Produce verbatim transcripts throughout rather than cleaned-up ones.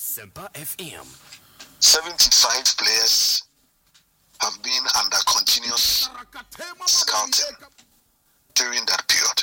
Asempa F M. seventy-five players have been under continuous scouting during that period.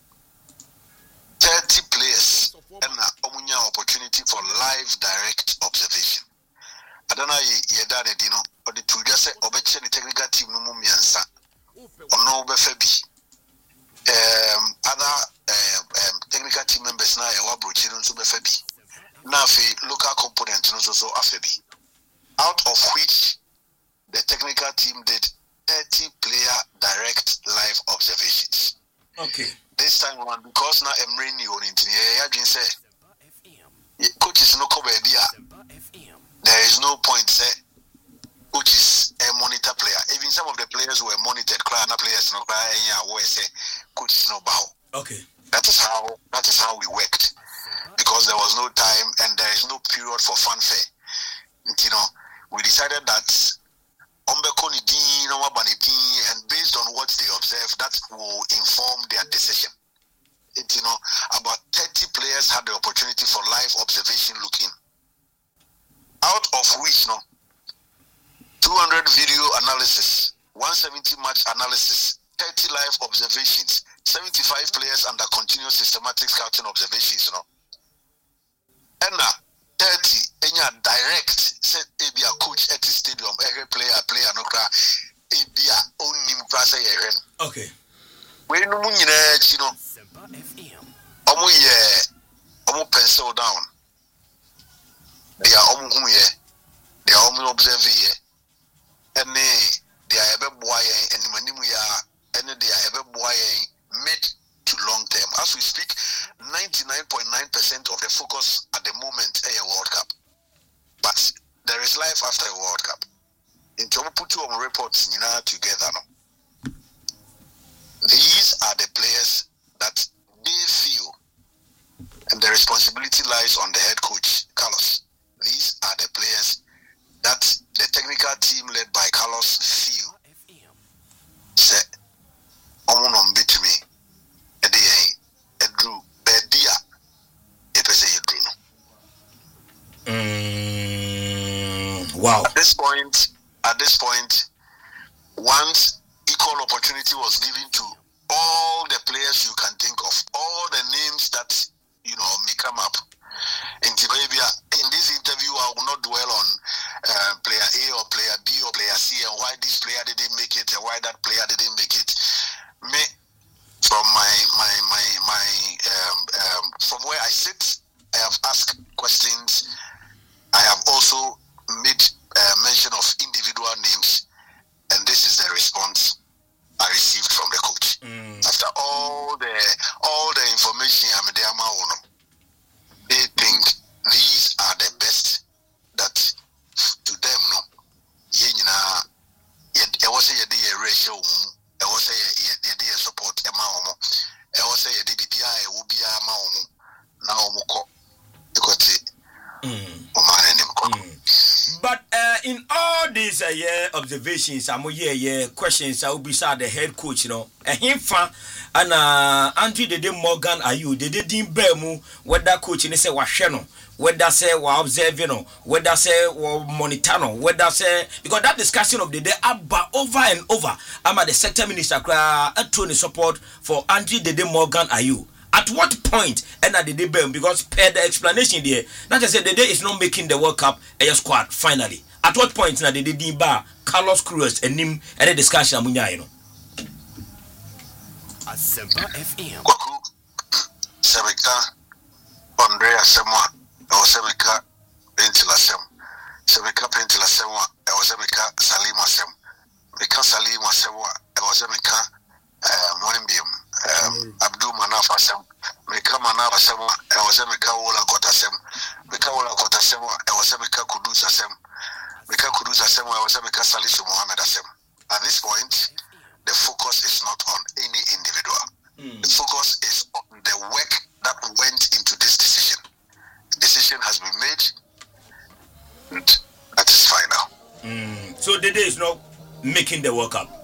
thirty players and an opportunity for live direct observation. I don't know if done it, you know, but the two just say, Obeche, the technical team, no more miansa, or no befebi. Um, other um, um, technical team members now, a wabro children, so befebi. Now, local component, no so afebi. Out of which the technical team did thirty player direct live observations. Okay. This time around, because now I'm reading on internet, I can say, coaches no cover there is no point say coaches a monitor player. Even some of the players who were monitored, cry players no cry yeah, where say coaches no bow. Okay. That is how that is how we worked. Because there was no time and there is no period for fanfare. You know, we decided that and based on what they observe, that will inform their decision. It, you know, about thirty players had the opportunity for live observation looking. Out of which, no, two hundred video analysis, one hundred seventy match analysis, thirty live observations, seventy-five players under continuous systematic scouting observations, you know. And now, thirty, and you direct, said Abia coach at the stadium, every player, player, no cry, Abia only prasa yeren. Okay. When no moon, you know, Omo ye, Omo pencil down. They are Omo who ye, they are Omo observe ye, and they are ever boy and Manimuya, and they are ever boy mid to long term. As we speak, ninety-nine point nine percent of the focus at the moment is a World Cup. But there is life after a World Cup. In Tomo put two reports you know, together. No? These are the players that they feel, and the responsibility lies on the head coach, Carlos. These are the players that the technical team led by Carlos feel. Say, I'm going to beat me. Mm, wow. At this point, at this point, once equal opportunity was given to all the players you can think of, all the names that you know may come up. In Tibabia, in this interview, I will not dwell on uh, player A or player B or player C and why this player didn't make it and why that player didn't make it. Me, from my my my my um, um, from where I sit, I have asked questions. I have also made uh, mention of individual names, and this is the response I received from the coach. Mm. After all the all the information I'm there, they think these are the best. That to them, no, you know, it was a day ratio. It was a day support amount. It was a D B P I will be a amount now. Because Mm. Mm. But uh, in all these uh, yeah, observations, I'm yeah, yeah, questions, I will be the head coach, you know, and him fa and uh, Andrew they did Morgan are you? They didn't bear mu whether coach and they say washeno, whether say wa observing, whether say wa monitano, whether say because that discussion of the day about over and over. I'm at the sector minister cry Tony support for Andrew they did Morgan are you? At what point and at the day because per the explanation there, not just say the day is not making the World Cup a squad finally. At what point na the day bar Carlos Cruz and him and the discussion amunya you know. Asempa F M. Semeka Andrea Semwa, or Semeka Pentila Sem, Semeka Pentila Semwa, or Semeka Salima Sem, Meka Salima Semwa, or Semeka Mwembium. Um, Abdul Manafa Sem, Meka Manafa Sem, I was a Meka Wola Kotasem, Meka Wola Kotasem, I was a Meka Kudusa Sem, Meka Kudusa Sem, I was a Meka Salisu Mohammed Asem. At this point, the focus is not on any individual. Mm. The focus is on the work that went into this decision. The decision has been made, and that is final. Mm. So the day is not making the World Cup.